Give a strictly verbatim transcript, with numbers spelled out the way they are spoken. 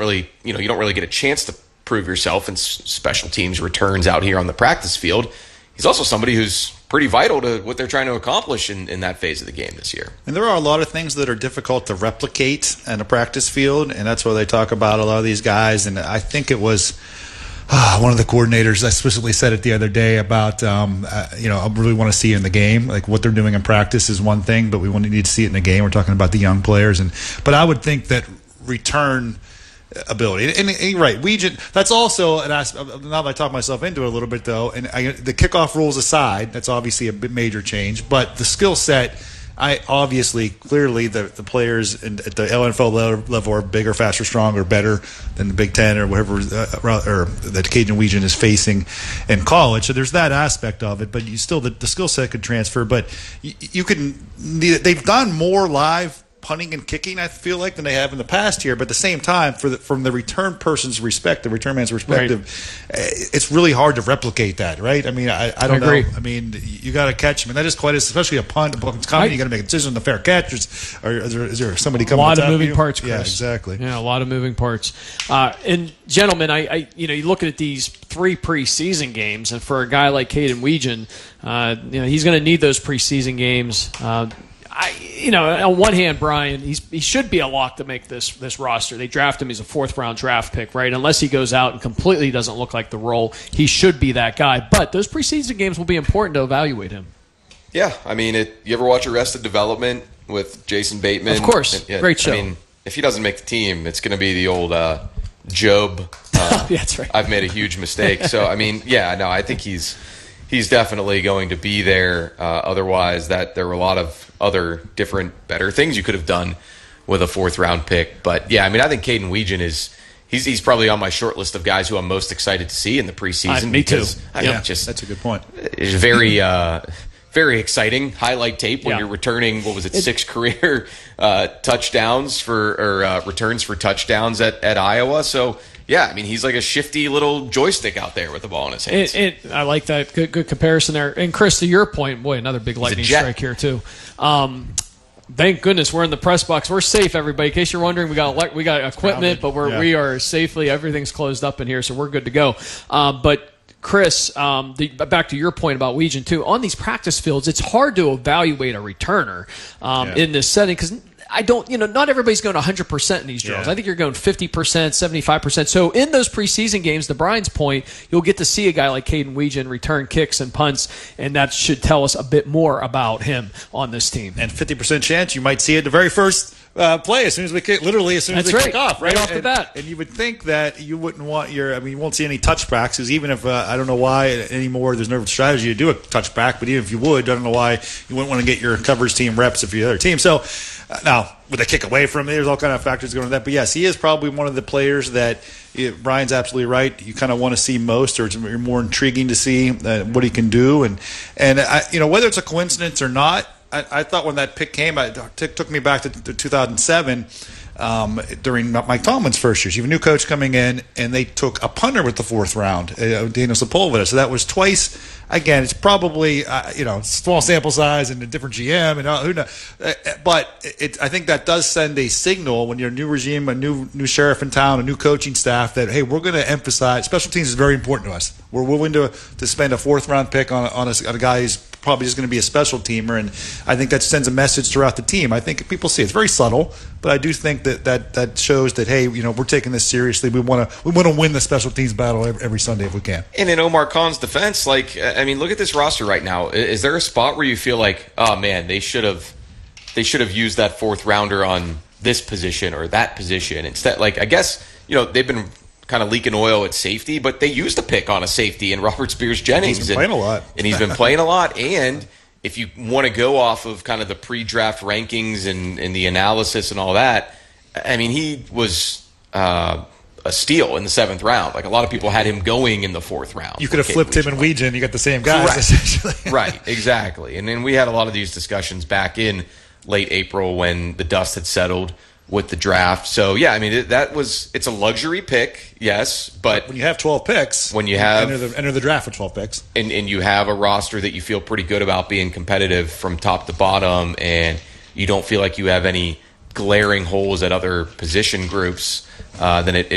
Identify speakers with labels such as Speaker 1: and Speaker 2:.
Speaker 1: really, you know, you don't really get a chance to prove yourself in special teams returns out here on the practice field. He's also somebody who's pretty vital to what they're trying to accomplish in, in that phase of the game this year.
Speaker 2: And there are a lot of things that are difficult to replicate in a practice field, and that's why they talk about a lot of these guys. And I think it was uh, one of the coordinators that specifically said it the other day about, um, uh, you know, I really want to see it in the game. Like what they're doing in practice is one thing, but we want to need to see it in the game. We're talking about the young players. and But I would think that return ability. And, and, and you're right, Weegan, that's also an aspect. Now that I talk myself into it a little bit, though, and I, the kickoff rules aside, that's obviously a bit major change, but the skill set, I obviously, clearly, the, the players in, at the N F L level are bigger, faster, stronger, better than the Big Ten or whatever, uh, or that Caden Weegan is facing in college. So there's that aspect of it, but you still, the, the skill set could transfer. But you, you can, they've done more live punting and kicking, I feel like, than they have in the past here. But at the same time, for the, from the return person's respect, the return man's perspective, right, it's really hard to replicate that, right? I mean, I, I don't I know. I mean, you got to catch him, and that is quite, especially a punt. It's coming. You got to make a decision on the fair catch. Or is there, is there somebody coming?
Speaker 3: A lot of moving parts, Chris.
Speaker 2: Yeah, exactly.
Speaker 3: Yeah, a lot of moving parts. Uh, and gentlemen, I, I, you know, you look at these three preseason games, and for a guy like Caden Weegan, uh, you know, he's going to need those preseason games. Uh, I, you know, on one hand, Brian, he's he should be a lock to make this this roster. They draft him; he's a fourth round draft pick, right? Unless he goes out and completely doesn't look like the role, he should be that guy. But those preseason games will be important to evaluate him.
Speaker 1: Yeah, I mean, it, you ever watch Arrested Development with Jason Bateman?
Speaker 3: Of course,
Speaker 1: and, yeah,
Speaker 3: great show.
Speaker 1: I mean, if he doesn't make the team, it's going to be the old uh, Job. Uh,
Speaker 3: That's right.
Speaker 1: I've made a huge mistake. So, I mean, yeah, no, I think he's he's definitely going to be there. Uh, otherwise, that there were a lot of other different, better things you could have done with a fourth round pick. But yeah, I mean, I think Caden Weegan is he's he's probably on my short list of guys who I'm most excited to see in the preseason.
Speaker 3: Uh, me
Speaker 1: because,
Speaker 3: too.
Speaker 1: I mean,
Speaker 2: Yeah,
Speaker 1: just
Speaker 2: that's a good point.
Speaker 1: It's very. Uh, Very exciting highlight tape when
Speaker 3: Yeah.
Speaker 1: you're returning, what was it, six career uh, touchdowns for or uh, returns for touchdowns at, at Iowa. So, yeah, I mean, he's like a shifty little joystick out there with the ball in his hands.
Speaker 3: It, it, I like that. Good, good comparison there. And Chris, to your point, boy, another big lightning strike here too. Um, thank goodness we're in the press box. We're safe, everybody. In case you're wondering, we got we got equipment, but we're
Speaker 2: yeah.
Speaker 3: we are safely. Everything's closed up in here, so we're good to go. Um, but Chris, um, the, back to your point about Weegan, too. On these practice fields, it's hard to evaluate a returner um,
Speaker 2: yeah.
Speaker 3: in this setting because I don't, you know, not everybody's going one hundred percent in these drills.
Speaker 2: Yeah.
Speaker 3: I think you're going fifty percent, seventy-five percent. So in those preseason games, to Brian's point, you'll get to see a guy like Caden Weegan return kicks and punts, and that should tell us a bit more about him on this team.
Speaker 2: And fifty percent chance you might see it the very first uh, play as soon as we kick, literally as soon as
Speaker 3: That's
Speaker 2: we
Speaker 3: right.
Speaker 2: kick off, right?
Speaker 3: Right off the
Speaker 2: and,
Speaker 3: bat.
Speaker 2: And you would think that you wouldn't want your, I mean, you won't see any touchbacks because even if, uh, I don't know why anymore, there's no strategy to do a touchback, but even if you would, I don't know why you wouldn't want to get your coverage team reps if you're the other team. So uh, now, would they kick away from it? There's all kind of factors going on that. But yes, he is probably one of the players that it, Brian's absolutely right. You kind of want to see most, or it's more intriguing to see uh, what he can do. And, and I, you know, whether it's a coincidence or not, I, I thought when that pick came, it t- took me back to, to two thousand seven um, during Mike Tomlin's first years. You have a new coach coming in, and they took a punter with the fourth round, uh, Daniel Sepulveda. So that was twice. Again, it's probably uh, you know small sample size and a different G M and uh, who knows. Uh, but it, I think that does send a signal when you're a new regime, a new new sheriff in town, a new coaching staff that hey, we're going to emphasize special teams is very important to us. We're willing to to spend a fourth round pick on on a, on a guy who's probably just going to be a special teamer, and I think that sends a message throughout the team. I think people see it. It's very subtle, but I do think that that, that shows that hey, you know, we're taking this seriously. We want to we want to win the special teams battle every, every Sunday if we can.
Speaker 1: And in Omar Khan's defense, like I mean, look at this roster right now. Is there a spot where you feel like, oh man, they should have they should have used that fourth rounder on this position or that position instead? Like I guess you know they've been kind of leaking oil at safety, but they used a pick on a safety in Robert Spears Jennings.
Speaker 2: He's been playing
Speaker 1: and,
Speaker 2: a lot.
Speaker 1: and he's been playing a lot. And if you want to go off of kind of the pre-draft rankings and, and the analysis and all that, I mean, he was uh, a steal in the seventh round. Like a lot of people had him going in the fourth round.
Speaker 2: You could have flipped him and Weegan. You got the same guys,
Speaker 1: Correct.
Speaker 2: essentially.
Speaker 1: Right, exactly. And then we had a lot of these discussions back in late April when the dust had settled with the draft. So, yeah, I mean, it, that was – it's a luxury pick, yes, but –
Speaker 2: when you have twelve picks,
Speaker 1: when you have
Speaker 2: enter the, enter the draft with twelve picks.
Speaker 1: And, and you have a roster that you feel pretty good about being competitive from top to bottom, and you don't feel like you have any glaring holes at other position groups, uh, then it, it